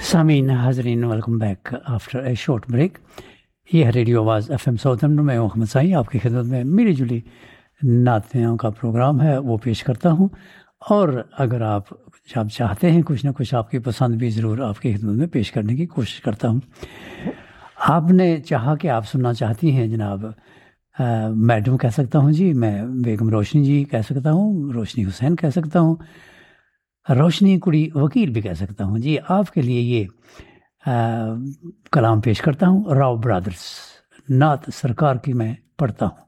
सामीन हाजरीन, welcome back after a short break. ये है रेडियो आवाज़ FM साउथम्पटन में मोहम्मद साई आपकी खिदमत में मिली जुली नातियों का प्रोग्राम है वो पेश करता हूँ। और अगर आप चाहते हैं कुछ ना कुछ आपकी पसंद भी ज़रूर आपकी खिदमत में पेश करने की कोशिश करता हूँ। आपने चाहा कि आप सुनना चाहती हैं जनाब, मैडम कह सकता हूँ जी, मैं बेगम रोशनी जी कह सकता हूँ, रोशनी हुसैन कह सकता हूँ, रोशनी कुड़ी वकील भी कह सकता हूँ जी। आपके लिए ये कलाम पेश करता हूँ। राव ब्रदर्स नात सरकार की मैं पढ़ता हूँ।